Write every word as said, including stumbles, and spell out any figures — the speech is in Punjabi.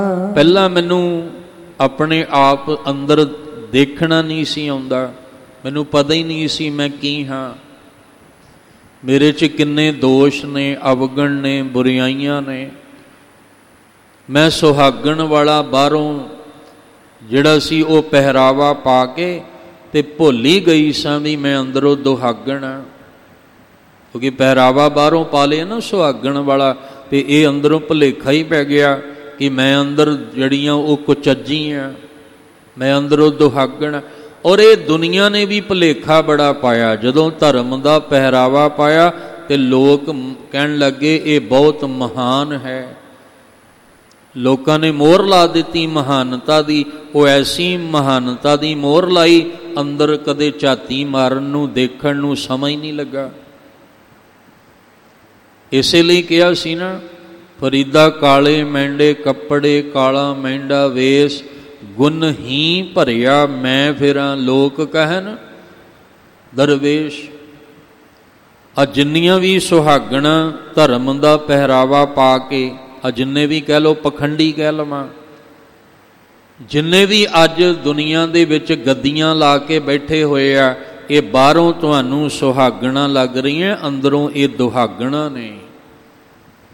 ਪਹਿਲਾਂ ਮੈਨੂੰ ਆਪਣੇ ਆਪ ਅੰਦਰ ਦੇਖਣਾ ਨਹੀਂ ਸੀ ਆਉਂਦਾ, ਮੈਨੂੰ ਪਤਾ ਹੀ ਨਹੀਂ ਸੀ ਮੈਂ ਕੀ ਹਾਂ, ਮੇਰੇ 'ਚ ਕਿੰਨੇ ਦੋਸ਼ ਨੇ, ਅਵਗਣ ਨੇ, ਬੁਰਾਈਆਂ ਨੇ। ਮੈਂ ਸੁਹਾਗਣ ਵਾਲਾ ਬਾਹਰੋਂ ਜਿਹੜਾ ਸੀ ਉਹ ਪਹਿਰਾਵਾ ਪਾ ਕੇ ਤੇ ਭੁੱਲ ਹੀ ਗਈ ਸਾਂ ਵੀ ਮੈਂ ਅੰਦਰੋਂ ਦੁਹਾਗਣ ਆ, ਕਿਉਂਕਿ ਪਹਿਰਾਵਾ ਬਾਹਰੋਂ ਪਾ ਲਿਆ ਨਾ ਸੁਹਾਗਣ ਵਾਲਾ, ਤੇ ਇਹ ਅੰਦਰੋਂ ਭੁਲੇਖਾ ਹੀ ਪੈ ਗਿਆ ਕਿ ਮੈਂ ਅੰਦਰ ਜਿਹੜੀਆਂ ਉਹ ਕੁਚੱਜੀ ਆ, ਮੈਂ ਅੰਦਰੋਂ ਦੁਹਾਗਣ। ਔਰ ਇਹ ਦੁਨੀਆ ਨੇ ਵੀ ਭੁਲੇਖਾ ਬੜਾ ਪਾਇਆ। ਜਦੋਂ ਧਰਮ ਦਾ ਪਹਿਰਾਵਾ ਪਾਇਆ ਤੇ ਲੋਕ ਕਹਿਣ ਲੱਗੇ ਇਹ ਬਹੁਤ ਮਹਾਨ ਹੈ, ਲੋਕਾਂ ਨੇ ਮੋਹਰ ਲਾ ਦਿੱਤੀ ਮਹਾਨਤਾ ਦੀ। ਉਹ ਐਸੀ ਮਹਾਨਤਾ ਦੀ ਮੋਹਰ ਲਾਈ, ਅੰਦਰ ਕਦੇ ਝਾਤੀ ਮਾਰਨ ਨੂੰ, ਦੇਖਣ ਨੂੰ ਸਮਾਂ ਹੀ ਨਹੀਂ ਲੱਗਾ। ਇਸੇ ਲਈ ਕਿਹਾ ਸੀ ਨਾ, ਫਰੀਦਾ ਕਾਲੇ ਮਹਿੰਡੇ ਕੱਪੜੇ, ਕਾਲਾ ਮਹਿੰਡਾ ਵੇਸ, ਗੁਣ ਹੀ ਭਰਿਆ ਮੈਂ ਫਿਰਾਂ, ਲੋਕ ਕਹਿਣ ਦਰਵੇਸ਼। ਆ ਜਿੰਨੀਆਂ ਵੀ ਸੁਹਾਗਣਾ ਧਰਮ ਦਾ ਪਹਿਰਾਵਾ ਪਾ ਕੇ, ਆ ਜਿੰਨੇ ਵੀ ਕਹਿ ਲਓ, ਪਖੰਡੀ ਕਹਿ ਲਵਾਂ, ਜਿੰਨੇ ਵੀ ਅੱਜ ਦੁਨੀਆ ਦੇ ਵਿੱਚ ਗੱਦੀਆਂ ਲਾ ਕੇ ਬੈਠੇ ਹੋਏ ਆ, ਇਹ ਬਾਹਰੋਂ ਤੁਹਾਨੂੰ ਸੁਹਾਗਣਾ ਲੱਗ ਰਹੀਆਂ, ਅੰਦਰੋਂ ਇਹ ਦੁਹਾਗਣਾ ਨੇ।